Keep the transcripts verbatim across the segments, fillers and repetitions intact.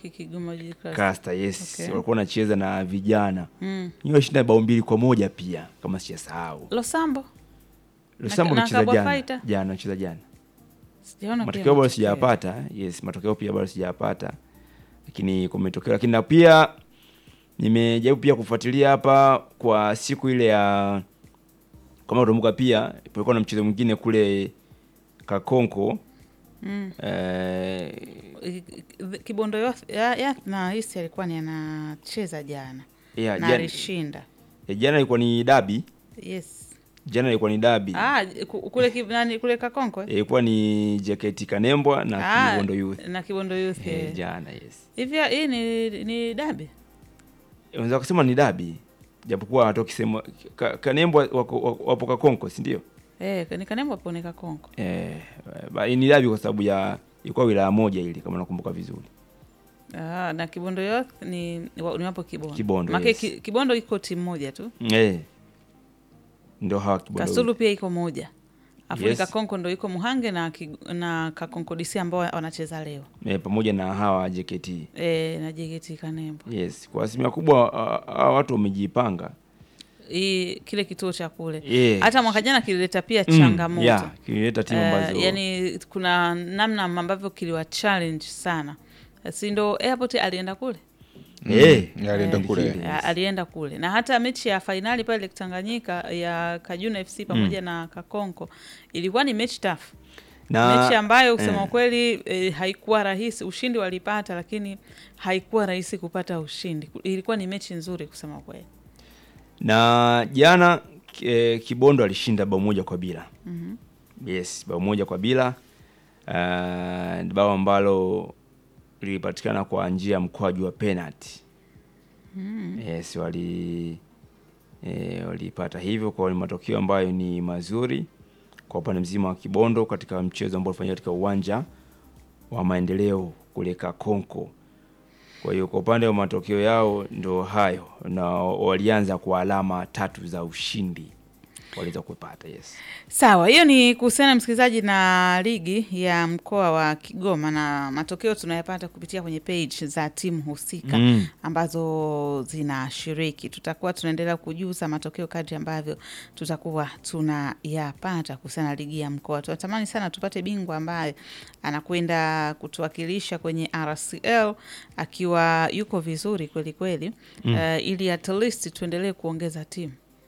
Waki Kigoma Jiji Cluster. Cluster, yes. Okay. Walikuwa wanacheza na vijana. Mm. Hiyo shinda bao mbili kwa moja pia kama sijasahau. Losambo. Losambo na alicheza Kabwa jana. Fighter? Jana alicheza jana. Sijaona pia. Matokeo bado sijayapata. Yes, matokeo pia bado sijayapata. Lakini kwa matokeo, lakini na pia nimejaribu pia kufuatilia hapa kwa siku ile ya kama unakumbuka, pia kulikuwa na mchezo mwingine kule Kakonko. Mm. Eh, Kibondo ya, ya, ya na hisi alikuwa ni anacheza jana. Yeah, na jana, alishinda. Ya, jana ilikuwa ni dabi. Yes. Jana ilikuwa ni dabi. Ah, kule ki, nani kule Kakonko? Eh? Ilikuwa ni J K T Kanembwa na ah, Kibondo Youth. Na Kibondo Youth. Eh, jana, yes. Hivi hii ni ni dabi? Unaweza kusema ni dabi. Japokuwa hata ukisema ka, Kanembwa wako wapo Kakonko, si ndio? Eh, ni Kanembwa hapo ni Kakonko. Eh, ni dabi kwa sababu ya ilikuwa wilaya moja ile kama nakumbuka vizuri. Ah, na Kibondo Youth ni ni wapo Kibondo. Kibondo. Maana Yes. ki, Kibondo iko timu moja tu. Eh. Ndio hawa Kibondo. Kasulu pia iko moja. Afu Yes. Kakonko ndio iko Muhange na na Kakonko D C ambao wanacheza leo. Eh, pamoja na hawa J K T. Eh, na J K T Kanembwa. Yes, kwa asilimia kubwa hawa uh, watu wamejipanga. I, kile kituo cha kule. Yeah. Hata mwaka jana kilileta pia changamoto. Mm, yeah, kilileta timu ambazo. Uh, yani kuna namna ambavyo kiliwa challenge sana. Si ndo Airport alienda kule? Eh, mm, alienda kule. Yes. Alienda kule. Na hata mechi ya finali pale Tanganyika ya Kajuna F C pamoja mm. na Kakonko ilikuwa ni mechi tough. Na mechi ambayo kusema eh, kweli eh, haikuwa rahisi. Ushindi walipata, lakini haikuwa rahisi kupata ushindi. Ilikuwa ni mechi nzuri kusema kweli. Na jana e, Kibondo alishinda bao moja kwa bila. Mhm. Yes, bao moja kwa bila. Uh, bao ambalo lilipatikana kwa njia mkwaju wa penalty. Mm. Yes, wali e, walipata hivyo, kwa matokeo ambayo ni mazuri kwa upande mzima wa Kibondo katika mchezo ambao ulifanyika katika uwanja wa Maendeleo kule Kakonko. Kwa hiyo kwa upande wa matokeo yao ndo hayo, na walianza kwa alama tatu za ushindi waliweza kupata. Yes. Sawa, hiyo ni kuhusiana msikilizaji na ligi ya mkoa wa Kigoma, na matokeo tunayapata kupitia kwenye page za timu husika mm. ambazo zinashiriki. Tutakuwa tunaendelea kujuza matokeo kadri ambavyo tutakuwa tunayapata kuhusiana na ligi ya mkoa. Tunatamani sana tupate bingwa ambaye anakwenda kutuwakilisha kwenye R C L akiwa yuko vizuri kweli kweli mm. uh, ili at least tuendelee kuongeza timu.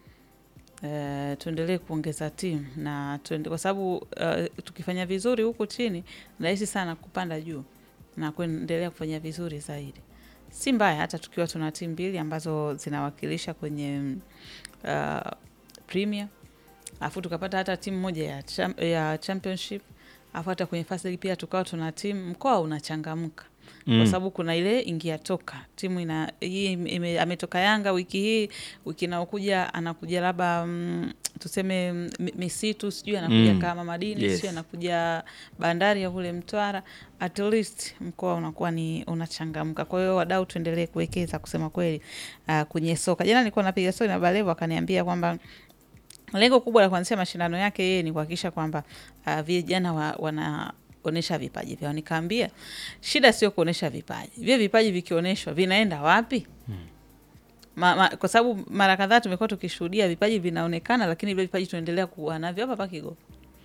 Uh, tuendelee kuongeza timu na tuende, kwa sababu uh, tukifanya vizuri huko chini rahisi sana kupanda juu na kuendelea kufanya vizuri zaidi. Si mbaya hata tukiwa tuna timu mbili ambazo zinawakilisha kwenye uh, Premier, afu tukapata hata timu moja ya, cham, ya Championship, afu hata kwenye First League pia tukawa tuna timu, mkoa unachangamka. Mm. Kwa sababu kuna ile ingia toka timu ina hii ametoka Yanga wiki hii, wiki inayokuja anakuja labda um, tuseme Misitu, sijui anakuja mm. kama Madini, yes. sijui anakuja Bandari ya kule Mtwara. At least mkoa unakuwa ni unachangamka. Kwa hiyo wadau tuendelee kuwekeza kusema kweli uh, kwenye soka. Jana nilikuwa napiga story na Balevo akaniambia kwamba lengo kubwa la kuanzisha mashindano yake yeye ni kuhakikisha kwamba uh, vijana wa, wana onesha vipaji vyao. Nikaambia shida sio kuonesha vipaji. Vile vipaji vikionyeshwa vinaenda wapi? Hmm. Ma, ma, kwa sababu mara kadhaa tumekuwa tukishuhudia vipaji vinaonekana lakini vile vipaji tunaendelea kuwa navyo hapa hapa Kigoma.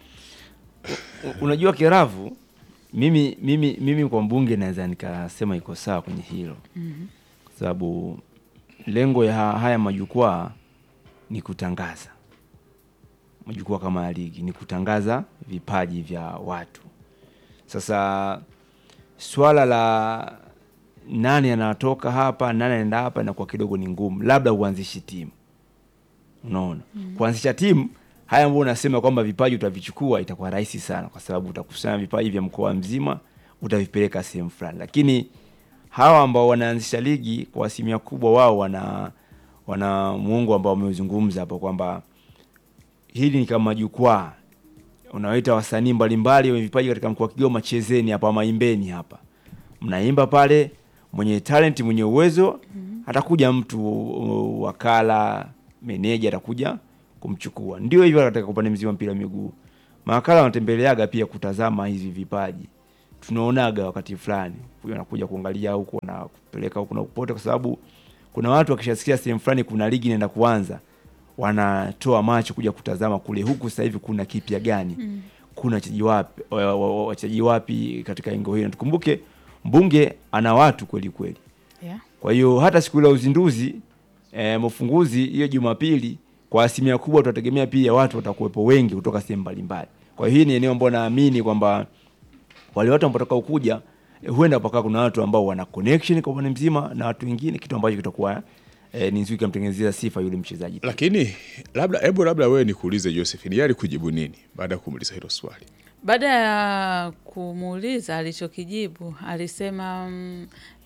Unajua Kiravu, mimi mimi mimi kwa mbunge naweza nikasema iko sawa kwenye hilo. Mhm. Kwa sababu lengo ya haya majukwaa ni kutangaza. Majukwaa kama ya ligi ni kutangaza vipaji vya watu. Sasa swala la nani anatoka hapa, nani anaenda hapa na kwa kidogo ni ngumu. Labda uanzishi timu. Unaona? Mm. Kuanzisha timu, haya ambao unasema kwamba vipaji utavichukua itakuwa rahisi sana kwa sababu utakusanya vipaji vya mkoa mzima, utavipeleka sehemu fulani. Lakini hawa ambao wanaanzisha ligi kwa asilimia kubwa wao wana wana muungo ambao wamezungumza hapo kwamba hili ni kama jukwaa. Unawaita wasanii mbalimbali wenye vipaji katika mkoa wa Kigoma, chezeni hapa, maimbeni hapa. Mnaimba pale, mwenye talent, mwenye uwezo, mm-hmm. atakuja mtu uh, wakala, meneja atakuja kumchukua. Ndio hivyo katika upande mzima mpira miguu. Mawakala wanatembeleaga pia kutazama hizi vipaji. tunaonaga wakati fulani huyo anakuja kuangalia huko na kupeleka huko na kupote, kwa sababu kuna watu wakishasikia sehemu fulani kuna ligi inaenda kuanza wanatoa macho kuja kutazama kule, huku sasa hivi kuna kipya gani, mm. kuna wachezaji wapi wachezaji wapi katika engo hili. Tukumbuke mbunge ana watu kweli kweli, yeah. Kwa hiyo hata siku ile uzinduzi e, mfunguzi hiyo Jumapili, kwa asilimia kubwa tutategemea pia watu watakuwepo wengi kutoka sehemu mbalimbali. Kwa hiyo hii ni eneo ambalo naamini kwamba wale watu ambao watakao kuja huenda paka kuna watu ambao wana connection kwa bwana mzima na watu wengine, kitu ambacho kitakuwa eh, ni nzuri kumtengenezea sifa yule mchezaji. Lakini labda hebu labda wewe nikuulize Josephine, yali kujibu nini baada ya kumuuliza hilo swali? Baada ya kumuuliza alichokijibu alisema mm,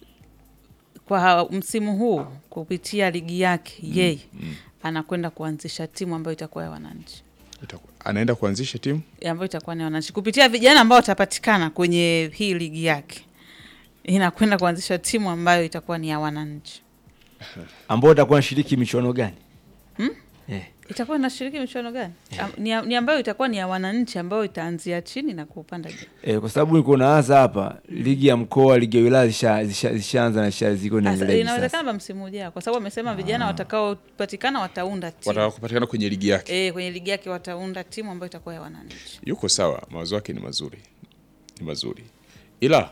kwa msimu huu kupitia ligi yake mm, yeye mm. anakwenda kuanzisha timu ambayo itakuwa ya wananchi. Itakuwa anaenda kuanzisha timu ambayo itakuwa ni wananchi kupitia vijana ambao watapatikana kwenye hii ligi yake. Inakwenda kuanzisha timu ambayo itakuwa ni ya wananchi. Ambao itakuwa inashiriki michuano gani? Hmm? Yeah. Itakuwa inashiriki michuano gani? Yeah. Am, ni, ni ambayo itakuwa ni ya wananchi ambayo itaanzia chini na kupanda juu. Eh, kwa sababu niko naanza hapa ligi ya mkoa, ligi ya wilaya zishaanza zisha, zisha na zisha ziko na ile. Inawezekana msimu ujao kwa sababu amesema ah. vijana watakao patikana wataunda timu. Watakao kupatikana kwenye ligi yake. Eh, kwenye ligi yake wataunda timu ambayo itakuwa ya wananchi. Yuko sawa, mawazo yake ni mazuri. Ni mazuri. Ila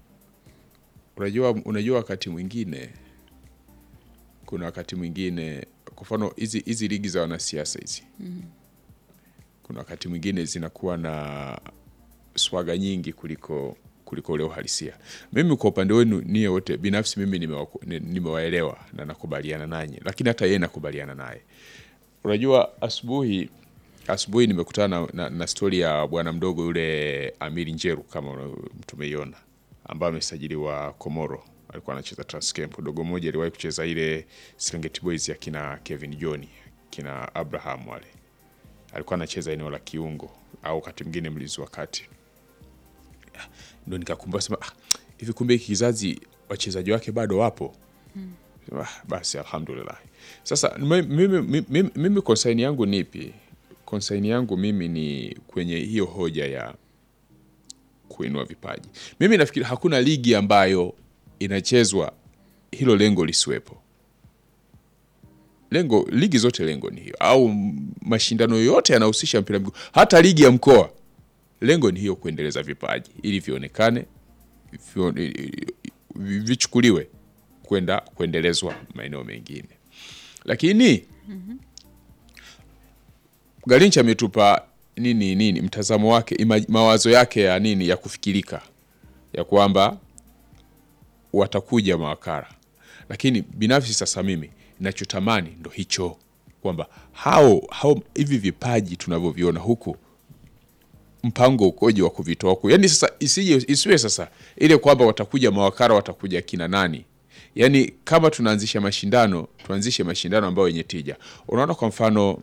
unajua unajua wakati mwingine kuna wakati mwingine kwa mfano hizi hizi ligi za wanasiasa hizi. Mm. Kuna wakati mwingine zinakuwa na swaga nyingi kuliko kuliko ule uhalisia. Mimi kwa upande wenu nie wote binafsi mimi nimewaelewa na nakubaliana nanyi, lakini hata yeye nakubaliana naye. Unajua asubuhi asubuhi nimekutana na, na, na story ya bwana mdogo yule Amiri Njeru, kama tumeiona, ambaye amesajiliwa Komoro. Alikuwa anacheza Transcamp. Dogo moja aliwahi kucheza ile Serengeti Boys ya kina Kevin John, kina Abraham wale. Alikuwa anacheza eneo la kiungo au wakati mwingine mlizi wa kati. Ndio nikakumbuka sema ah, hivi kumbe kizazi wachezaji wake bado wapo. Hmm. Ah, basi alhamdulillah. Sasa mimi mimi mimi concern yangu ni ipi? Concern yangu mimi ni kwenye hiyo hoja ya kuinua vipaji. Mimi nafikiri hakuna ligi ambayo inachezwa hilo lengo lisiwepo. Lengo ligi zote lengo ni hiyo, au mashindano yote yanahusisha mpira miguu, hata ligi ya mkoa lengo ni hiyo, kuendeleza vipaji ili vionekane, vichukuliwe kwenda kuendelezwa maeneo mengine. Lakini mm-hmm. Garincha ametupa nini nini mtazamo wake, ima, mawazo yake ya nini ya kufikirika ya kwamba watakuja mawakala. Lakini binafsi sasa mimi ninachotamani ndo hicho, kwamba hao hao hivi vipaji tunavyoviona huku mpango ukoje wa kuvitoa huku. Yaani sasa isije isiwe sasa ile kwamba watakuja mawakala, watakuja kina nani. Yaani kama tunaanzisha mashindano, tuanzishe mashindano ambayo yenye tija. Unaona kwa mfano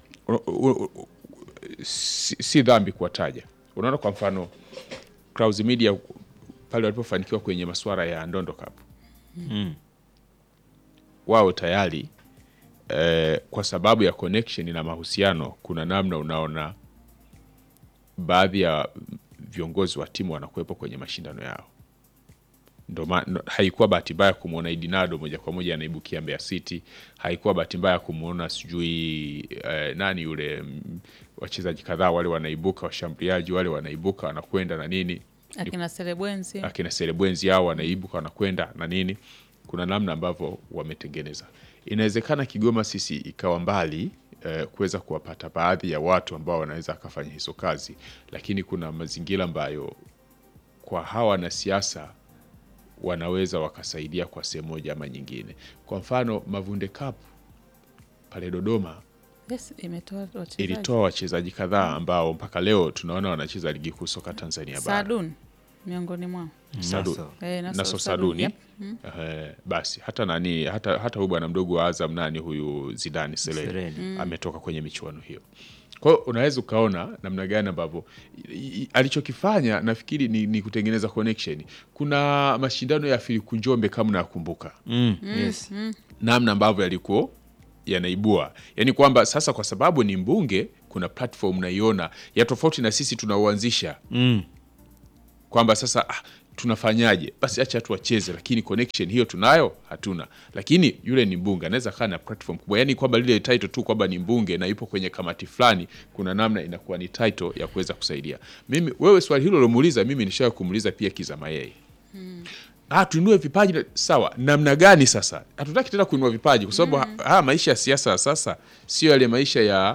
si, si dhambi kuwataja. Unaona kwa mfano Clouds Media pale walipofanikiwa kwenye masuala ya Ndondo Cup. Mm. Wao tayari eh, kwa sababu ya connection na mahusiano, kuna namna unaona baadhi ya viongozi wa timu wanakuwepo kwenye mashindano yao. Ndio no, haikuwa bahati mbaya kumuona Idinado moja kwa moja anaibukia Mbeya City, haikuwa bahati mbaya kumuona sijui eh, nani yule wachezaji kadhaa wale wanaibuka, washambuliaji wale wanaibuka wanakwenda na nini, akina Celebwenzi akina Celebwenzi hao wanaibuka wanakwenda na nini. Kuna namna ambavyo wametengeneza. Inawezekana Kigoma sisi ikawa mbali eh, kuweza kuwapata baadhi ya watu ambao wanaweza kufanya hizo kazi, lakini kuna mazingira ambayo kwa hawa na siasa wanaweza wakasaidia kwa sehemu moja ama nyingine. Kwa mfano Mavunde Cup pale Dodoma, yes, imetoa wachezaji. Ilitoa wachezaji kadhaa ambao mpaka leo tunaona wanacheza ligi kuu soka Tanzania bara. Sadun miongoni mwao. Sadun. Eh, Naso, Naso Saduni. Yep. Hmm. Eh, basi hata nani hata hata huyu bwana mdogo wa Azam nani huyu Zidane Sele hmm. ametoka kwenye michuano hiyo. Kwa hiyo unaweza ukaona namna gani ambavyo alichokifanya nafikiri ni, ni kutengeneza connection. Kuna mashindano ya Filiku Njombe kama nakumbuka. Mm, yes. Mm. Namna ambavyo yalikuwa yanaibua. Yaani kwamba sasa kwa sababu ni mbunge kuna platform naiona ya tofauti na sisi tunauanzisha. Mm. kwamba sasa ah, tunafanyaje, basi acha tu wacheze, lakini connection hiyo tunayo hatuna. Lakini yule ni mbunge, anaweza kaa na platform kubwa, yani kwamba lile title tu kwamba ni mbunge na ipo kwenye kamati fulani, kuna namna inakuwa ni title ya kuweza kusaidia. Mimi wewe swali hilo lomuuliza, mimi nishawahi kumuuliza pia Kizama yeye hmm. Ah, tuinue vipaji sawa, namna gani sasa? Hatutaki tena kuinua vipaji kwa sababu mm. haya maisha ya siasa sasa sio yale maisha ya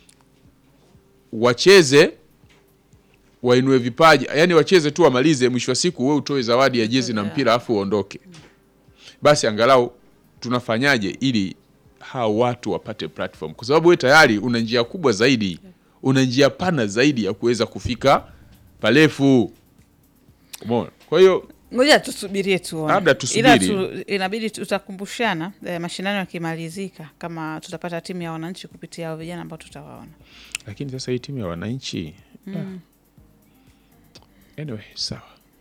wacheze wainue vipaji, yani wacheze tu wamalize, mwisho wa siku wewe utoe zawadi ya jezi na mpira afu uondoke. Basi angalau tunafanyaje ili hao watu wapate platform, kwa sababu wewe tayari una njia kubwa zaidi, una njia pana zaidi ya kuweza kufika palefu. Umeona? Kwa hiyo ngoja tusubirie tuone. Labda tusubiri. Tu, inabidi tutakumbushana eh, mashindano yakimalizika kama tutapata timu ya wananchi kupitia hao vijana ambao tutawaona. Lakini sasa hii timu ya wananchi mm. ah. Anyway, sawa.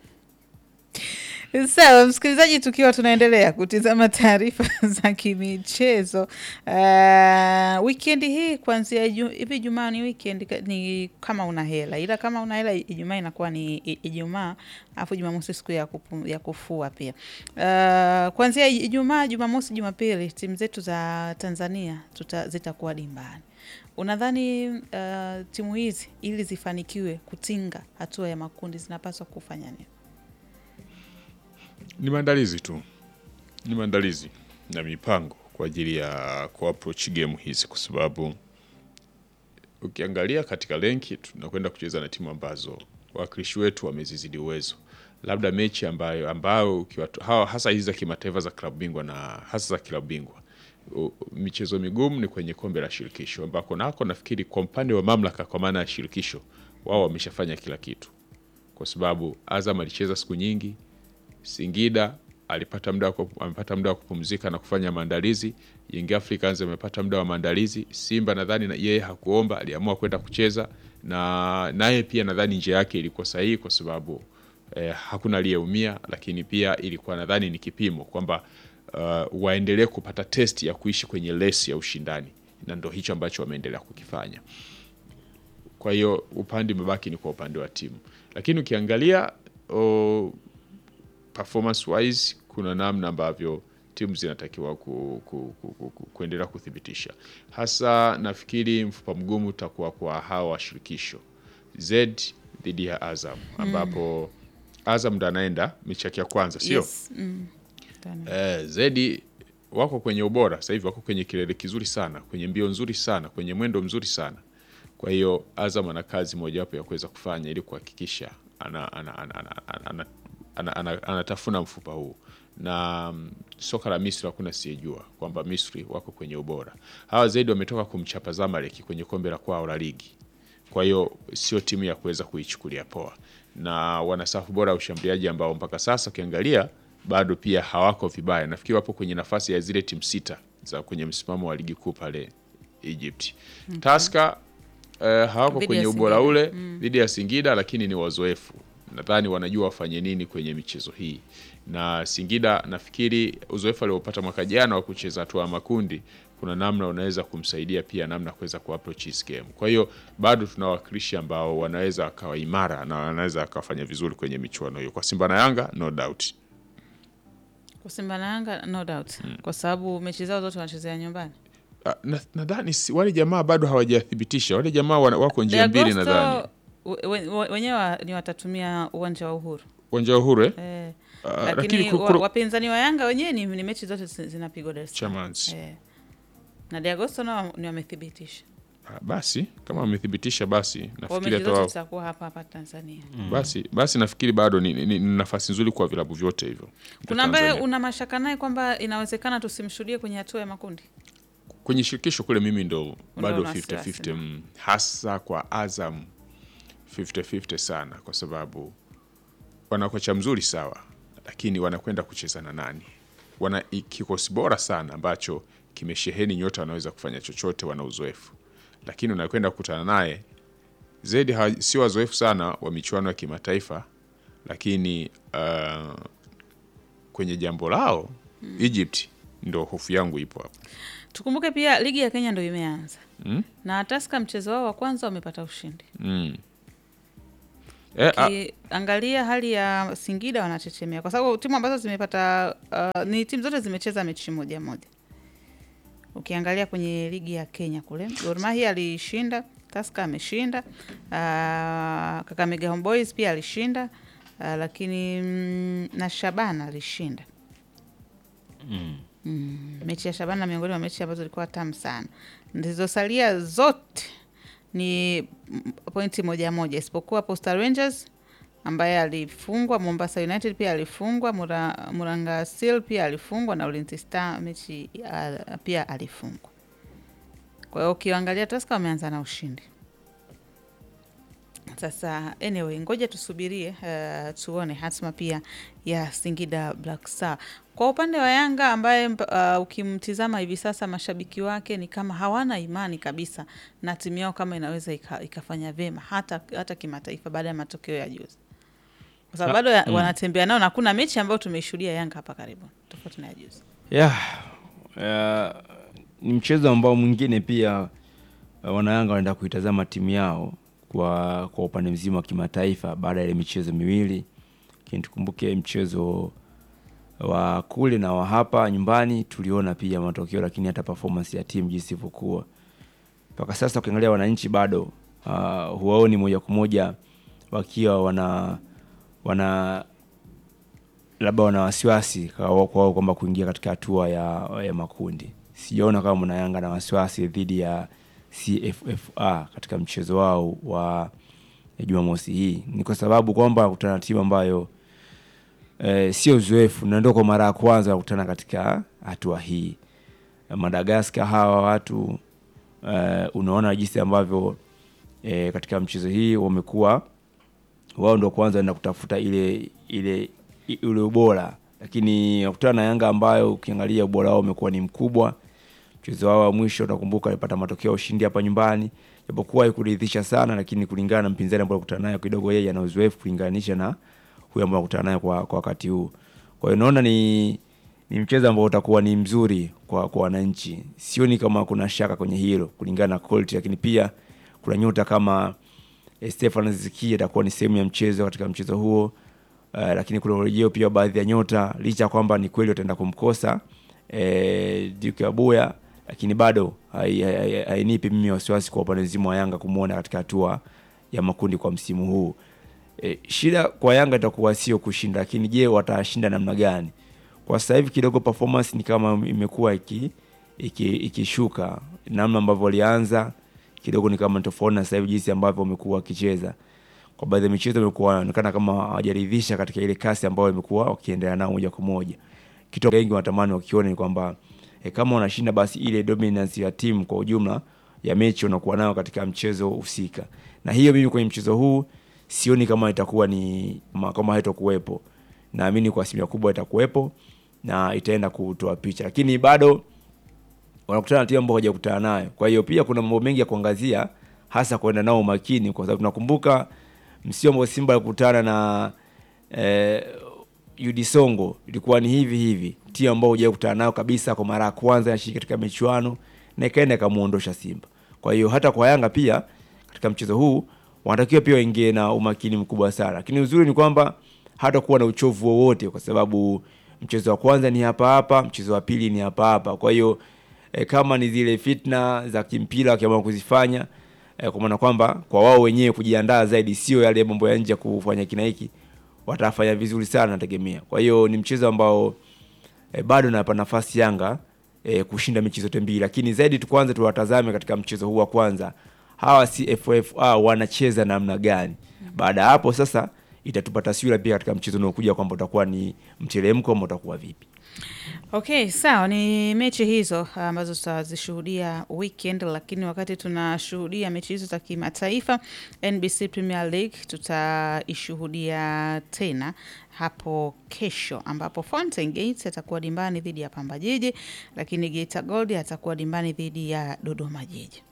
Sawa, msikilizaji, tukiwa tunaendelea kutizama taarifa za kimichezo. Uh, weekend hii kuanzia hivi Ijumaa ni weekend ni kama una hela. Ila kama una hela Ijumaa inakuwa ni Ijumaa, afu Jumamosi siku ya kupu, ya kufua pia. Uh, kuanzia Ijumaa, Jumamosi, Jumapili timu zetu za Tanzania tuta zitakuwa dimbani. Unadhani uh, timu hizi ili zifanikiwe kutinga hatua ya makundi zinapaswa kufanya nini? Ni maandalizi tu. Ni maandalizi na mipango kwa ajili ya ku approach game hizi, kwa sababu ukiangalia katika lenki tunakwenda kucheza na timu ambazo wakilishi wetu wamezizidi uwezo. Labda mechi ambayo ambayo ukiwatu, hasa hizi za kimataifa za klabu bingwa na hasa za klabu bingwa, michezo migumu ni kwenye kombe la shirikisho, ambako nako nafikiri kwa upande wa mamlaka kwa maana ya shirikisho wao wameshafanya kila kitu, kwa sababu Azam alicheza siku nyingi, Singida alipata muda amepata muda wa kupumzika na kufanya maandalizi, Young Africans amepata muda wa maandalizi, Simba nadhani na yeye hakuomba, aliamua kwenda kucheza, na naye pia nadhani nje yake ilikuwa sahihi kwa sababu eh, hakuna aliyeumia, lakini pia ilikuwa nadhani ni kipimo kwamba uh, waendelee kupata test ya kuishi kwenye lesi ya ushindani, na ndio hicho ambacho wameendelea kukifanya. Kwa hiyo upande mbaki ni kwa upande wa timu, lakini ukiangalia oh, performance wise kuna namna ambavyo timu zinatakiwa ku, ku, ku, ku, ku, kuendelea kuthibitisha. Hasa nafikiri mfupa mgumu utakuwa kwa hawa washirikisho Z dhidi ya Azam, ambapo mm. Azam ndo anaenda mechi ya kwanza, sio? Yes. Mm. Eh, Z wako kwenye ubora sasa hivi, wako kwenye kilele kizuri sana, kwenye mbio nzuri sana, kwenye mwendo mzuri sana. Kwa hiyo Azam ana kazi moja hapo ya kuweza kufanya ili kuhakikisha ana ana ana, ana, ana, ana, ana, anatafuna mfupa huu. Na um, soka la Misri hakuna siyejua kwamba Misri wako kwenye ubora. Hawa zaidi wametoka kumchapa Zamalek kwenye kombe la kwao la ligi. Kwa hiyo sio timu ya kuweza kuichukulia poa. Na wana safu bora ya ushambuliaji ambao mpaka sasa ukiangalia bado pia hawako vibaya. Nafikiri wapo kwenye nafasi ya zile timu sita za kwenye msimamo wa ligi kuu pale Egypt. Okay. Tusker uh, hawako Video kwenye ubora ule dhidi mm. ya Singida, lakini ni wazoefu. Nadhani wanajua wafanye nini kwenye michezo hii. Na Singida nafikiri uzoefu aliopata mwaka jana wa kucheza hatua ya makundi, kuna namna unaweza kumsaidia pia namna kuweza kuapproach this game. Kwa hiyo bado tunawakilishi ambao wanaweza akawa imara na wanaweza akafanya vizuri kwenye michuano hiyo. Kwa Simba na Yanga no doubt. Kwa Simba na Yanga no doubt. Hmm. Kwa sababu mechi zao zote wanachezea nyumbani. Nadhani na wale jamaa bado hawajathibitisha. Wale jamaa wako njia mbili nadhani. Wenyewe ni watatumia uwanja wa Uhuru. Uwanja wa Uhuru eh? Eh. Uh, lakini kukuru... wapinzani wa Yanga wenyewe ni, ni mechi zote zinapigwa Dar es Salaam. Eh. Na De Agosto nao ni wamethibitisha. Ah, basi kama wamethibitisha basi nafikiri hata wao tutakuwa hapa hapa Tanzania. Mm. Basi basi nafikiri bado ni, ni, ni nafasi nzuri kwa vilabu vyote hivyo. Kuna ambaye una mashaka naye kwamba inawezekana tusimshuhudie kwenye hatua ya makundi? Kwenye shirikisho kule mimi ndo bado fifty fifty, mm, hasa kwa Azam fifty fifty sana, kwa sababu wana kocha mzuri sawa, lakini wanakwenda kucheza na nani? Wana kikosi bora sana ambacho kimesheheni nyota wanaweza kufanya chochote, wana uzoefu. Lakini unakwenda kukutana naye zaidi si wazoefu sana wa michuano ya kimataifa, lakini uh, kwenye jambo lao hmm. Egypt ndo hofu yangu ipo hapo. Tukumbuke pia ligi ya Kenya ndo imeanza. Hmm? Na Tusker mchezo wao wa kwanza wamepata ushindi. Mm. Eh, ah, Ukiangalia hali ya Singida wanachechemea kwa sababu timu ambazo zimepata uh, ni timu zote zimecheza mechi moja moja. Ukiangalia kwenye ligi ya Kenya kule, Gor Mahia alishinda, Tusker ameshinda, uh, Kakamega Homeboys pia alishinda, uh, lakini mm, na Shabana alishinda. Mm. Mm, mechi ya Shabana miongoni mwa mechi ambazo zilikuwa tamu sana. Ndizosalia zote ni mm, pointi moja moja isipokuwa Posta Rangers ambaye alifungwa, Mombasa United pia alifungwa, Mura, Muranga Seal pia alifungwa na Ulinzi Star mechi uh, pia alifungwa. Kwa hiyo ukiangalia Tusker wameanza na ushindi. Sasa anyway, ngoja tusubirie uh, tuone hatma pia ya Singida Black Star. Kwa upande wa Yanga ambaye uh, ukimtizama hivi sasa mashabiki wake ni kama hawana imani kabisa na timu yao kama inaweza ika, ikafanya vema hata hata kimataifa baada ya matokeo ya juzi. Kwa sababu bado ya- mm. wanatembea nao na kuna mechi ambayo tumeishuhudia Yanga hapa karibu tofauti na ya juzi. Yeah. Uh, ni mchezo ambao mwingine pia uh, wanayanga wanaenda kuitazama timu yao kwa kwa upande mzima wa kimataifa baada ya ile michezo miwili. Lakini tukumbuke mchezo wa kule na wa hapa nyumbani tuliona pia matokeo, lakini hata performance ya timu jinsi ilivyokuwa. Mpaka sasa ukiangalia wananchi bado uh, huwaoni moja kwa moja wakiwa wana wana labda wana wasiwasi kwa kwao kwamba kuingia katika hatua ya, ya makundi. Sijaona kama mna Yanga na wasiwasi dhidi ya C F F A katika mchezo wao wa Jumamosi hii. Ni kwa sababu kwamba kutana timu ambayo eh, sio uzoefu na ndio kwa mara ya kwanza kukutana katika hatua hii. Madagascar hawa watu eh, unaona jinsi ambavyo eh, katika mchezo hii wamekuwa wao ndio kwanza wanaenda kutafuta ile ile ule ubora, lakini wakutana na Yanga ambayo ukiangalia ubora wao umekuwa ni mkubwa. Mchezo wao wa mwisho utakumbuka alipata matokeo ya ushindi hapa nyumbani, japokuwa haikuridhisha sana, lakini kulingana na mpinzani ambaye alikutana naye kidogo yeye ana uzoefu kulinganisha na huyo ambaye alikutana naye kwa kwa wakati huu. Kwa hiyo naona ni ni mchezo ambao utakuwa ni mzuri kwa kwa wananchi. Sioni kama kuna shaka kwenye hilo kulingana na quality, lakini pia kuna nyota kama eh, Stefan Zikia atakuwa ni sehemu ya mchezo katika mchezo huo. Uh, lakini kuna urejeo pia baadhi ya nyota licha kwamba ni kweli wataenda kumkosa eh, Duke Abuya, lakini bado hainipi hai, hai, hai mimi wasiwasi kwa upande mzima wa Yanga kumuona katika hatua ya makundi kwa msimu huu. E, shida kwa Yanga itakuwa sio kushinda, lakini je, watashinda namna gani? Kwa sasa hivi kidogo performance ni kama imekuwa iki ikishuka iki namna ambavyo walianza kidogo ni kama tofauti na sasa hivi jinsi ambavyo wamekuwa wakicheza. Kwa baadhi ya michezo imekuwa inaonekana kama hawajaridhisha katika ile kasi ambayo imekuwa wakiendelea nao moja kwa moja. Kitu wengi wanatamani wakione ni kwamba e, kama wanashinda basi ile dominance ya timu kwa ujumla ya mechi wanakuwa nayo katika mchezo husika. Na hiyo mimi kwenye mchezo huu sioni kama itakuwa ni kama haitakuwepo. Naamini kwa asilimia kubwa itakuwepo na itaenda kutoa picha. Lakini bado wanakutana na timu ambayo hawajakutana nayo. Kwa hiyo pia kuna mambo mengi ya kuangazia, hasa kwenda nao makini, kwa sababu tunakumbuka msimu ambao Simba alikutana na eh, U D Songo ilikuwa ni hivi hivi, timu ambayo hajakutana nayo kabisa kwa mara ya kwanza inashiriki katika michuano na ikaenda kumuondosha Simba. Kwa hiyo hata kwa Yanga pia katika mchezo huu wanatakiwa pia waingie na umakini mkubwa sana. Lakini uzuri ni kwamba hata kuwa na uchovu wowote, kwa sababu mchezo wa kwanza ni hapa hapa, mchezo wa pili ni hapa hapa. Kwa hiyo e, kama ni zile fitna za kimpira wakiamua kuzifanya e, kwa maana kwamba kwa wao wenyewe kujiandaa zaidi, sio yale mambo ya nje kufanya kina hiki, watafanya vizuri sana nategemea. Kwa hiyo ni mchezo ambao e, bado napa nafasi Yanga e, kushinda mechi zote mbili, lakini zaidi tu kwanza tuwatazame katika mchezo huu wa kwanza hawa C F F A wanacheza namna gani. Baada ya hapo sasa itatupa taswira pia katika mchezo unaokuja kwamba utakuwa ni mteremko au utakuwa vipi. Okay, sawa, ni mechi hizo ambazo tutazishuhudia weekend, lakini wakati tunashuhudia mechi hizo za kimataifa, N B C Premier League tutaishuhudia tena hapo kesho, ambapo Fountain Gate atakuwa dimbani dhidi ya Pamba Jiji, lakini Geita Gold atakuwa dimbani dhidi ya Dodoma Jiji.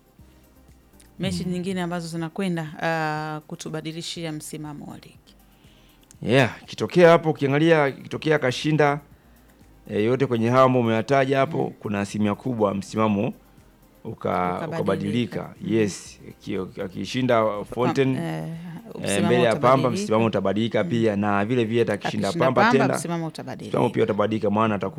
Mechi mm. nyingine ambazo zinakwenda uh, kutubadilishia msimamo wa ligi. Yeah, kitokea hapo ukiangalia kitokea kashinda e, yote kwenye hawa ambao umeyataja hapo, mm. kuna asilimia kubwa msimamo uka, Ukabadilika. ukabadilika. Yes, Aki- akishinda Fountain Eh, eh, msimamo mbele ya Pamba utabadilika. msimamo utabadilika pia, na vile vile atakishinda Akishinda Pamba Pamba tena msimamo utabadilika. msimamo pia utabadilika, maana atakuwa